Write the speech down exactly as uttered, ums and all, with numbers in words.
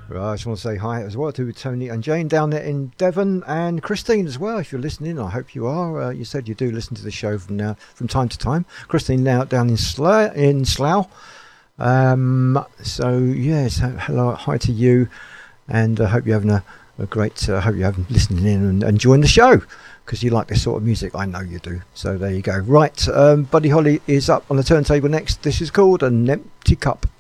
Right, I just want to say hi as well to Tony and Jane down there in Devon, and Christine as well. If you're listening, I hope you are. Uh, you said you do listen to the show from now, from time to time. Christine now down in Slough, in Slough. Um, so yes, hello, hi to you, and I uh, hope you're having a, a great. I uh, hope you're having listening in and enjoying the show, because you like this sort of music. I know you do. So there you go. Right, um, Buddy Holly is up on the turntable next. This is called An Empty Cup.